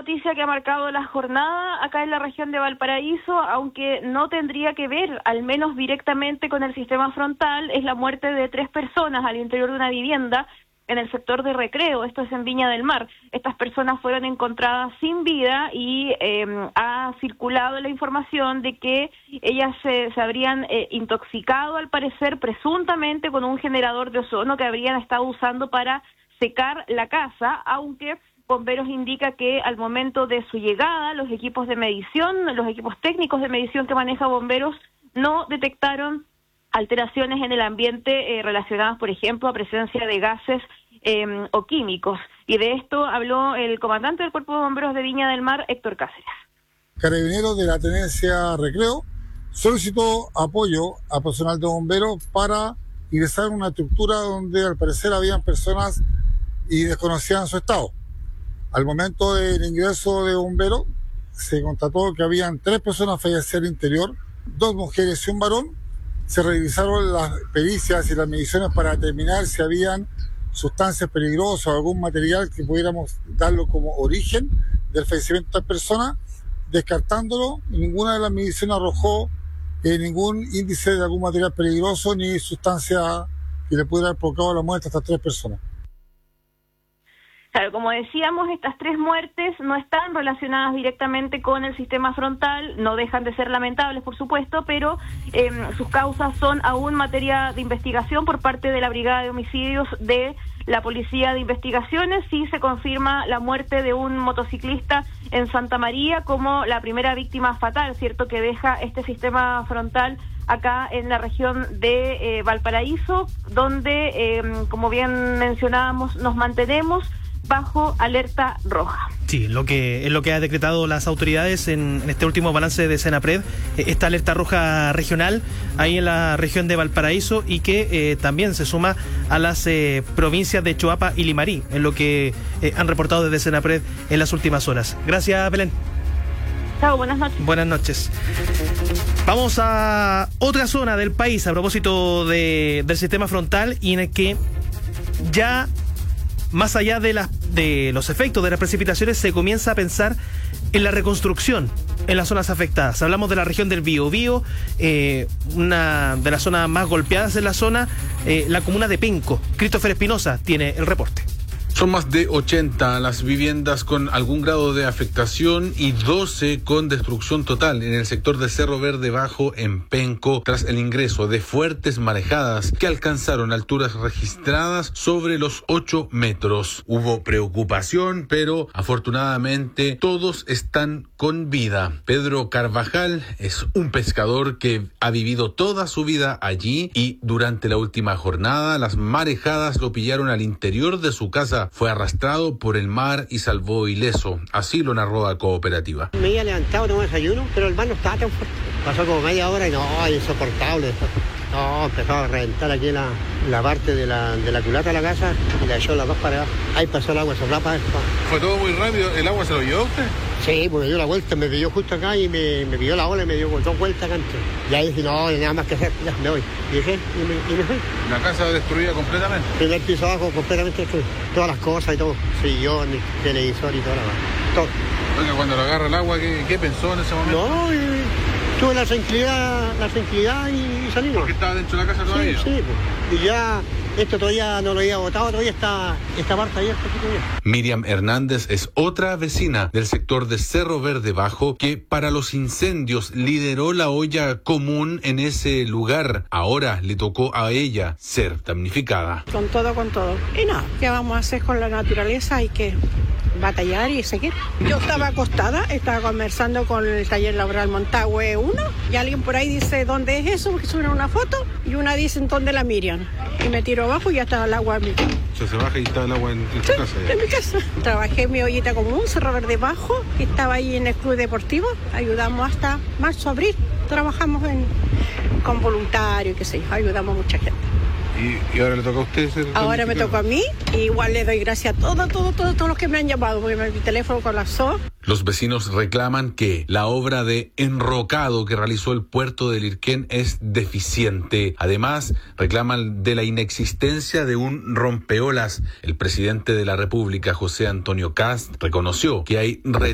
noticia que ha marcado la jornada acá en la región de Valparaíso, aunque no tendría que ver, al menos directamente, con el sistema frontal, es la muerte de 3 personas al interior de una vivienda en el sector de Recreo, esto es en Viña del Mar. Estas personas fueron encontradas sin vida y ha circulado la información de que ellas se habrían intoxicado, al parecer, presuntamente con un generador de ozono que habrían estado usando para secar la casa, aunque Bomberos indica que al momento de su llegada, los equipos de medición, los equipos técnicos de medición que maneja Bomberos no detectaron alteraciones en el ambiente relacionadas, por ejemplo, a presencia de gases o químicos. Y de esto habló el comandante del Cuerpo de Bomberos de Viña del Mar, Héctor Cáceres. Carabineros de la Tenencia Recreo solicitó apoyo a personal de bomberos para ingresar a una estructura donde al parecer habían personas y desconocían su estado. Al momento del ingreso de bomberos se constató que habían 3 personas fallecidas al interior, 2 mujeres y un varón. Se revisaron las pericias y las mediciones para determinar si habían sustancias peligrosas o algún material que pudiéramos darlo como origen del fallecimiento de esta persona. Descartándolo, ninguna de las mediciones arrojó ningún índice de algún material peligroso ni sustancia que le pudiera haber provocado la muerte a estas 3 personas. Claro, como decíamos, estas 3 muertes no están relacionadas directamente con el sistema frontal, no dejan de ser lamentables, por supuesto, pero sus causas son aún materia de investigación por parte de la Brigada de Homicidios de la Policía de Investigaciones. Sí se confirma la muerte de un motociclista en Santa María como la primera víctima fatal, ¿cierto?, que deja este sistema frontal acá en la región de Valparaíso, donde, como bien mencionábamos, nos mantenemos bajo alerta roja. Sí, es lo que ha decretado las autoridades en este último balance de Senapred, esta alerta roja regional ahí en la región de Valparaíso, y que también se suma a las provincias de Choapa y Limarí, en lo que han reportado desde Senapred en las últimas horas. Gracias, Belén. Chao, buenas noches. Buenas noches. Vamos a otra zona del país a propósito del sistema frontal, y en el que ya, más allá de los efectos de las precipitaciones, se comienza a pensar en la reconstrucción en las zonas afectadas. Hablamos de la región del Biobío, una de las zonas más golpeadas en la zona, la comuna de Penco. Christopher Espinosa tiene el reporte. Son más de 80 las viviendas con algún grado de afectación y 12 con destrucción total en el sector de Cerro Verde Bajo en Penco, tras el ingreso de fuertes marejadas que alcanzaron alturas registradas sobre los 8 metros. Hubo preocupación, pero afortunadamente todos están con vida. Pedro Carvajal es un pescador que ha vivido toda su vida allí, y durante la última jornada las marejadas lo pillaron al interior de su casa. Fue arrastrado por el mar y salvó ileso. Así lo narró a Cooperativa. Me había levantado, tomé desayuno, pero el mar no estaba tan fuerte. Pasó como media hora y no, insoportable. No, empezó a reventar aquí la parte de la culata de la casa y la echó las 2 para abajo. Ahí pasó el agua, soplapa. ¿Fue todo muy rápido? ¿El agua se lo llevó usted? Sí, pues me dio la vuelta, me pilló justo acá y me pilló la ola y me dio 2 vueltas acá antes. Y ahí dije, no, hay nada más que hacer, ya me voy. Y dije, y me fui. ¿La casa destruida completamente? Primer piso abajo completamente destruido. Todas las cosas y todo, sillones, televisor y toda la cosa. Todo. Oiga, cuando lo agarra el agua, ¿qué pensó en ese momento? No, tuve la tranquilidad y salí. ¿Porque estaba dentro de la casa todavía? Sí, pues. Y ya esto todavía no lo había botado, todavía está esta parte abierta aquí todavía. Miriam Hernández es otra vecina del sector de Cerro Verde Bajo que para los incendios lideró la olla común en ese lugar. Ahora le tocó a ella ser damnificada. Con todo. Y no, ¿qué vamos a hacer con la naturaleza? Hay que batallar y seguir. Yo estaba acostada, estaba conversando con el taller laboral Montagüe 1 y alguien por ahí dice, ¿dónde es eso? Porque subieron una foto y una dice, ¿dónde la Miriam? Y me tiro abajo y ya estaba el agua en mi casa. O sea, se baja y está el agua en tu casa. Ya. En mi casa. Trabajé en mi ollita común, Cerro Verde Bajo, que estaba ahí en el club deportivo. Ayudamos hasta marzo, abril. Trabajamos con voluntarios, qué sé yo, ayudamos a mucha gente. ¿Y ahora le toca a usted ser? Ahora me tocó a mí, y igual le doy gracias a todos los que me han llamado, porque mi teléfono colapsó. Los vecinos reclaman que la obra de enrocado que realizó el puerto de Lirquén es deficiente. Además, reclaman de la inexistencia de un rompeolas. El presidente de la República, José Antonio Kast, reconoció que hay